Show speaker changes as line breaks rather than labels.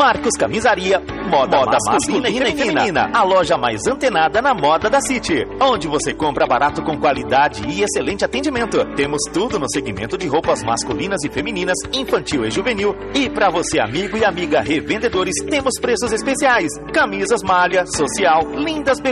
Marcos Camisaria, moda masculina e feminina. A loja mais antenada na moda da City, onde você compra barato com qualidade e excelente atendimento. Temos tudo no segmento de roupas masculinas e femininas, infantil e juvenil. E para você, amigo e amiga revendedores, temos preços especiais. Camisas malha, social, lindas